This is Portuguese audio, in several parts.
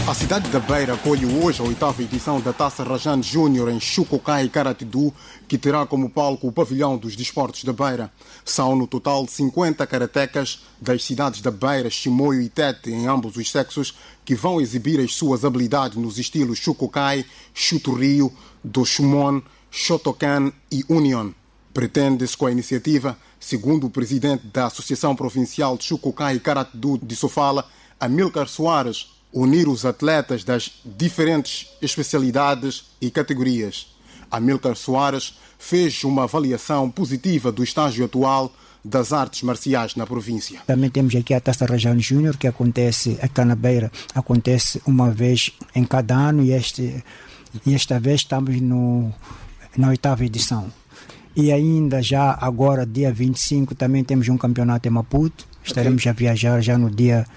A cidade da Beira acolhe hoje a 8ª edição da Taça Rajane Júnior em Chucocai, Caratidu, que terá como palco o pavilhão dos desportos da Beira. São no total 50 karatecas das cidades da Beira, Chimoio e Tete, em ambos os sexos, que vão exibir as suas habilidades nos estilos Chucocai, Chuturrio, Doshumon, Shotokan e Union. Pretende-se com a iniciativa, segundo o presidente da Associação Provincial de Chucocai e Caratidu de Sofala, Amílcar Soares, unir os atletas das diferentes especialidades e categorias. Amílcar Soares fez uma avaliação positiva do estágio atual das artes marciais na província. Também temos aqui a Taça Rajane Júnior, que acontece aqui na Beira, acontece uma vez em cada ano e esta vez estamos na 8ª edição. E ainda já agora, dia 25, também temos um campeonato em Maputo. Estaremos a viajar já no dia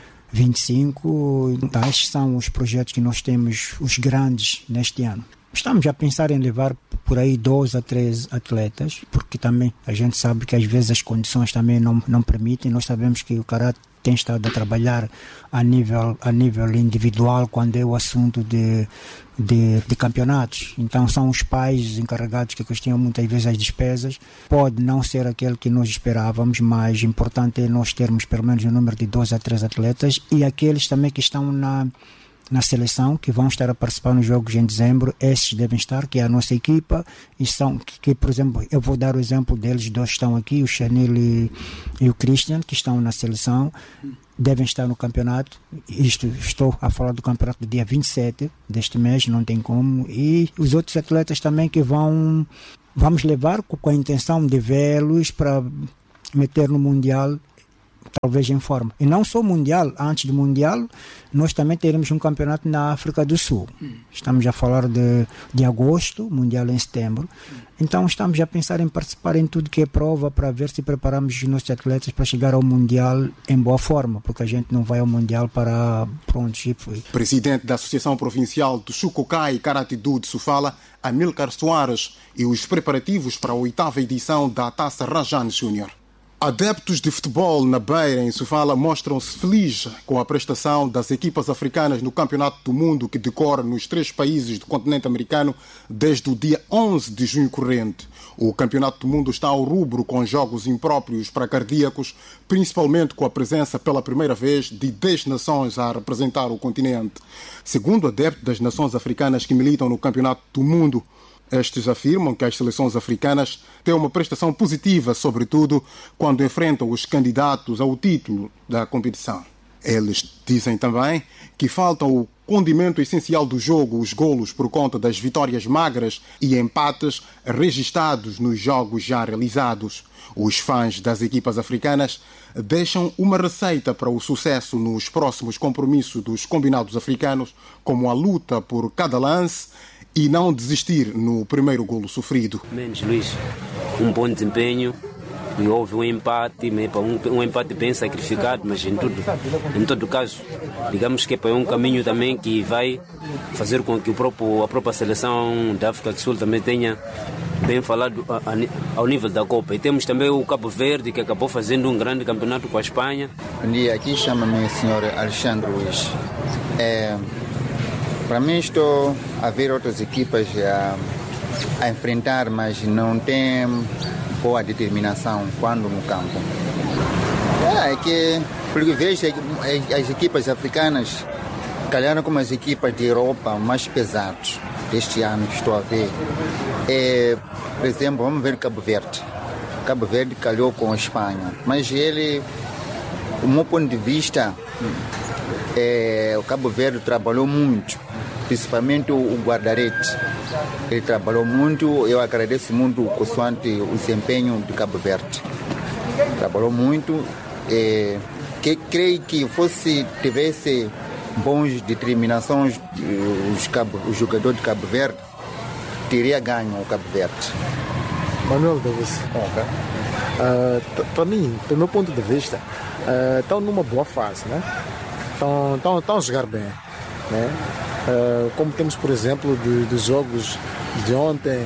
25, então, estes são os projetos que nós temos, os grandes, neste ano. Estamos a pensar em levar por aí 12 a 13 atletas, porque também a gente sabe que às vezes as condições também não permitem. Nós sabemos que o Karate tem estado a trabalhar a nível individual quando é o assunto de campeonatos. Então são os pais encarregados que custeam muitas vezes as despesas. Pode não ser aquele que nós esperávamos, mas importante é nós termos pelo menos um número de 12 a 13 atletas e aqueles também que estão na seleção, que vão estar a participar nos jogos em dezembro. Esses devem estar, que é a nossa equipa, e que, por exemplo, eu vou dar o exemplo deles, dois estão aqui, o Chanil e o Christian, que estão na seleção, devem estar no campeonato. Estou a falar do campeonato do dia 27 deste mês, não tem como, e os outros atletas também que vamos levar com a intenção de vê-los para meter no Mundial, talvez em forma. E não só Mundial, antes do Mundial, nós também teremos um campeonato na África do Sul. Estamos a falar de agosto, Mundial em setembro. Então estamos a pensar em participar em tudo que é prova para ver se preparamos os nossos atletas para chegar ao Mundial em boa forma, porque a gente não vai ao Mundial para pronto. Presidente da Associação Provincial do Chucocai e Caratidu de Sofala, Amílcar Soares, e os preparativos para a 8ª edição da Taça Rajane Júnior. Adeptos de futebol na Beira, em Sofala, mostram-se felizes com a prestação das equipas africanas no Campeonato do Mundo que decorre nos 3 países do continente americano desde o dia 11 de junho corrente. O Campeonato do Mundo está ao rubro com jogos impróprios para cardíacos, principalmente com a presença pela primeira vez de 10 nações a representar o continente. Segundo adeptos das nações africanas que militam no Campeonato do Mundo, estes afirmam que as seleções africanas têm uma prestação positiva, sobretudo quando enfrentam os candidatos ao título da competição. Eles dizem também que falta o condimento essencial do jogo, os golos, por conta das vitórias magras e empates registados nos jogos já realizados. Os fãs das equipas africanas deixam uma receita para o sucesso nos próximos compromissos dos combinados africanos, como a luta por cada lance e não desistir no primeiro golo sofrido. Menos, Luís, um bom desempenho e houve um empate, um empate bem sacrificado, mas em todo caso, digamos que é um caminho também que vai fazer com que a própria seleção da África do Sul também tenha bem falado ao nível da Copa. E temos também o Cabo Verde, que acabou fazendo um grande campeonato com a Espanha. Bom dia, aqui chama-me o senhor Alexandre Luís. Para mim, estou a ver outras equipas a enfrentar, mas não tem boa determinação quando no campo. É que, porque vejo as equipas africanas calharam como as equipas de Europa mais pesadas deste ano que estou a ver. Por exemplo, vamos ver Cabo Verde. Cabo Verde calhou com a Espanha, mas ele, do meu ponto de vista, o Cabo Verde trabalhou muito, principalmente o guarda-redes. Ele trabalhou muito, eu agradeço muito consoante o desempenho do Cabo Verde. Trabalhou muito, que creio que tivesse bons determinações, os jogadores de Cabo Verde, teria ganho o Cabo Verde. Manuel Davis. Para mim, do meu ponto de vista, estão numa boa fase, né? Estão a jogar bem, né? Como temos, por exemplo, dos jogos de ontem,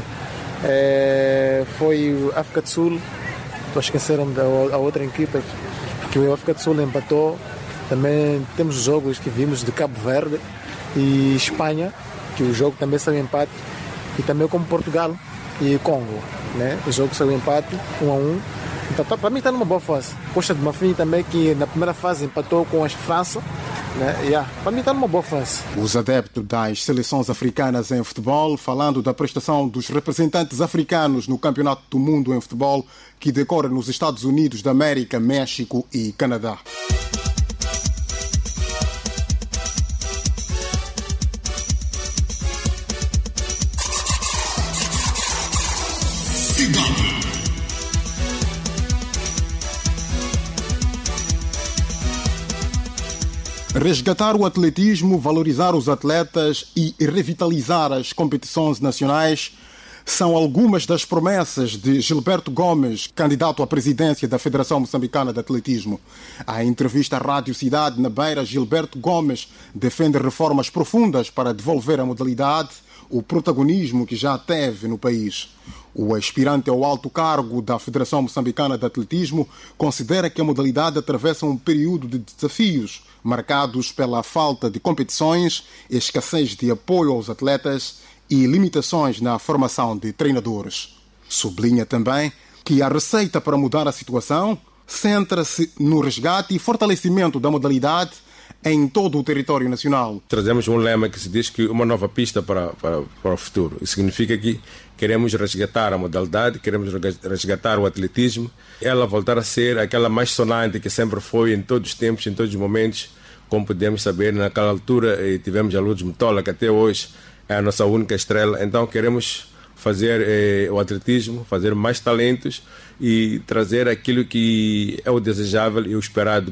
foi o África do Sul, esqueceram da outra equipa, que o África do Sul empatou. Também temos jogos que vimos de Cabo Verde, e Espanha, que o jogo também saiu empate, e também como Portugal e Congo, né? O jogo saiu empate 1-1. Então, para mim está numa boa fase. Costa de Marfim também, que na primeira fase empatou com a França, né? Para mim está numa boa fase. Os adeptos das seleções africanas em futebol, falando da prestação dos representantes africanos no Campeonato do Mundo em futebol, que decorre nos Estados Unidos da América, México e Canadá. Resgatar o atletismo, valorizar os atletas e revitalizar as competições nacionais são algumas das promessas de Gilberto Gomes, candidato à presidência da Federação Moçambicana de Atletismo. À entrevista à Rádio Cidade, na Beira, Gilberto Gomes defende reformas profundas para devolver à modalidade o protagonismo que já teve no país. O aspirante ao alto cargo da Federação Moçambicana de Atletismo considera que a modalidade atravessa um período de desafios marcados pela falta de competições, escassez de apoio aos atletas e limitações na formação de treinadores. Sublinha também que a receita para mudar a situação centra-se no resgate e fortalecimento da modalidade em todo o território nacional. Trazemos um lema que se diz que uma nova pista para o futuro. Isso significa que queremos resgatar a modalidade, queremos resgatar o atletismo, ela voltar a ser aquela mais sonante que sempre foi em todos os tempos, em todos os momentos. Como podemos saber, naquela altura tivemos a Lourdes Mutola, que até hoje é a nossa única estrela. Então queremos fazer o atletismo, fazer mais talentos e trazer aquilo que é o desejável e o esperado